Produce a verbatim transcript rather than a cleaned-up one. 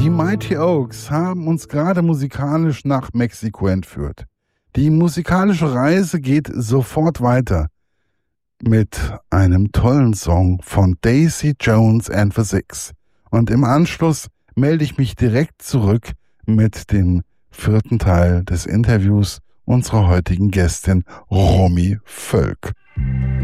Die Mighty Oaks haben uns gerade musikalisch nach Mexiko entführt. Die musikalische Reise geht sofort weiter mit einem tollen Song von Daisy Jones and the Six. Und im Anschluss melde ich mich direkt zurück mit dem vierten Teil des Interviews unserer heutigen Gästin Romy Völk.